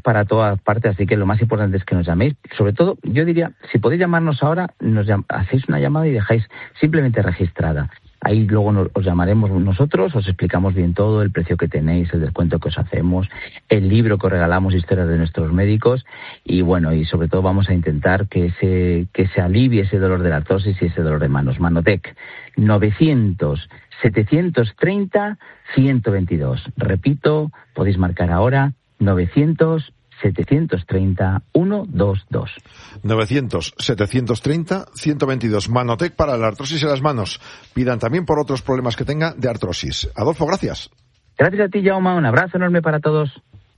para todas partes, así que lo más importante es que nos llaméis. Sobre todo, yo diría, si podéis llamarnos ahora, hacéis una llamada y dejáis simplemente registrada. Ahí luego os llamaremos nosotros, os explicamos bien todo, el precio que tenéis, el descuento que os hacemos, el libro que os regalamos, historias de nuestros médicos, y bueno, y sobre todo vamos a intentar que se alivie ese dolor de la artrosis y ese dolor de manos. Manotec, 900-730-122. Repito, podéis marcar ahora, 900-730-122. 900-730-122. Manotec para la artrosis en las manos. Pidan también por otros problemas que tenga de artrosis. Adolfo, gracias. Gracias a ti, Jaume. Un abrazo enorme para todos.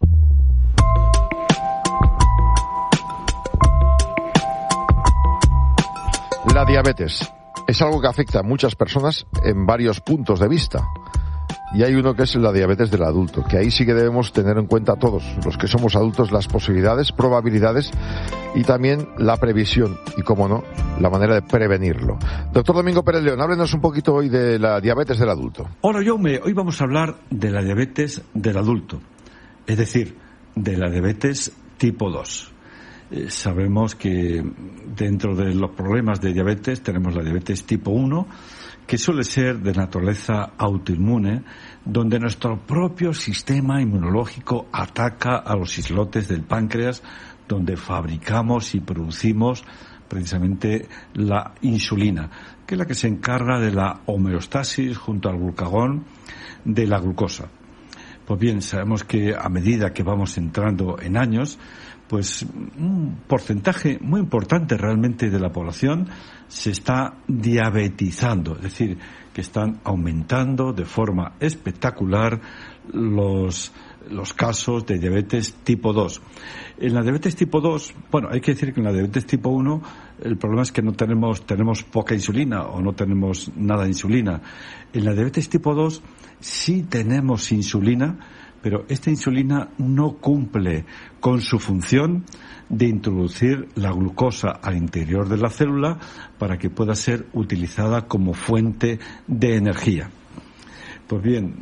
La diabetes es algo que afecta a muchas personas en varios puntos de vista. Y hay uno que es la diabetes del adulto, que ahí sí que debemos tener en cuenta todos los que somos adultos las posibilidades, probabilidades y también la previsión y, cómo no, la manera de prevenirlo. Doctor Domingo Pérez León, háblenos un poquito hoy de la diabetes del adulto. Hola, Jaume. Hoy vamos a hablar de la diabetes del adulto, es decir, de la diabetes tipo 2. Sabemos que dentro de los problemas de diabetes tenemos la diabetes tipo 1, que suele ser de naturaleza autoinmune, donde nuestro propio sistema inmunológico ataca a los islotes del páncreas, donde fabricamos y producimos precisamente la insulina, que es la que se encarga de la homeostasis junto al glucagón de la glucosa. Pues bien, sabemos que a medida que vamos entrando en años, pues un porcentaje muy importante realmente de la población se está diabetizando, es decir, que están aumentando de forma espectacular los casos de diabetes tipo 2. En la diabetes tipo 2, bueno, hay que decir que en la diabetes tipo 1 el problema es que no tenemos poca insulina o no tenemos nada de insulina. En la diabetes tipo 2 sí tenemos insulina, pero esta insulina no cumple con su función de introducir la glucosa al interior de la célula para que pueda ser utilizada como fuente de energía. Pues bien,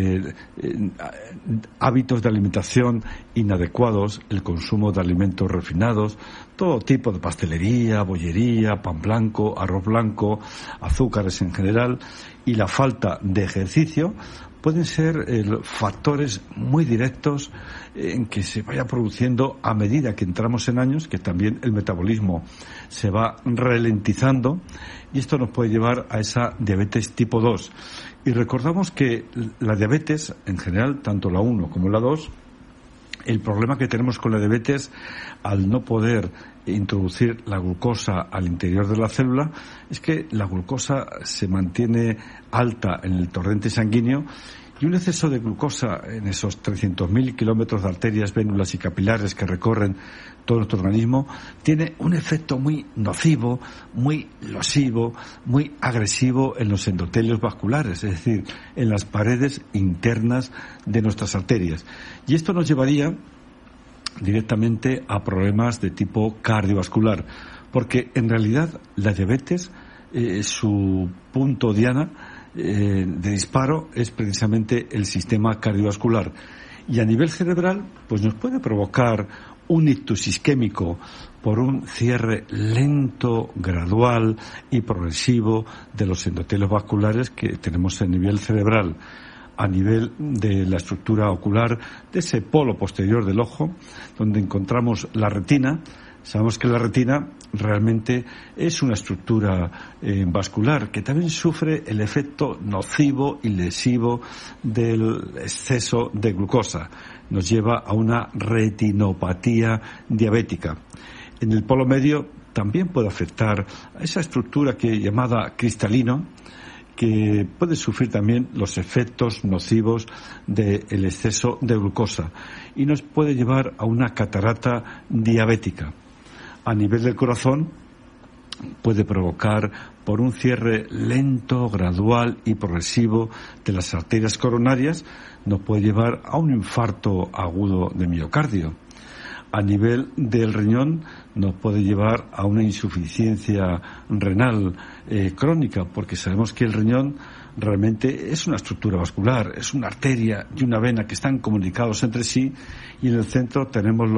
hábitos de alimentación inadecuados, el consumo de alimentos refinados, todo tipo de pastelería, bollería, pan blanco, arroz blanco, azúcares en general y la falta de ejercicio pueden ser factores muy directos en que se vaya produciendo a medida que entramos en años, que también el metabolismo se va ralentizando y esto nos puede llevar a esa diabetes tipo 2. Y recordamos que la diabetes, en general, tanto la 1 como la 2, el problema que tenemos con la diabetes, al no poder introducir la glucosa al interior de la célula, es que la glucosa se mantiene alta en el torrente sanguíneo y un exceso de glucosa en esos 300.000 kilómetros de arterias, vénulas y capilares que recorren todo nuestro organismo tiene un efecto muy nocivo, muy lesivo, muy agresivo en los endotelios vasculares, es decir, en las paredes internas de nuestras arterias. Y esto nos llevaría directamente a problemas de tipo cardiovascular, porque en realidad la diabetes, su punto diana de disparo es precisamente el sistema cardiovascular y a nivel cerebral pues nos puede provocar un ictus isquémico por un cierre lento, gradual y progresivo de los endotelios vasculares que tenemos a nivel cerebral. A nivel de la estructura ocular, de ese polo posterior del ojo, donde encontramos la retina. Sabemos que la retina realmente es una estructura vascular que también sufre el efecto nocivo y lesivo del exceso de glucosa. Nos lleva a una retinopatía diabética. En el polo medio también puede afectar a esa estructura llamada cristalino, que puede sufrir también los efectos nocivos del exceso de glucosa y nos puede llevar a una catarata diabética. A nivel del corazón puede provocar por un cierre lento, gradual y progresivo de las arterias coronarias, nos puede llevar a un infarto agudo de miocardio. A nivel del riñón nos puede llevar a una insuficiencia renal crónica, porque sabemos que el riñón realmente es una estructura vascular, es una arteria y una vena que están comunicados entre sí y en el centro tenemos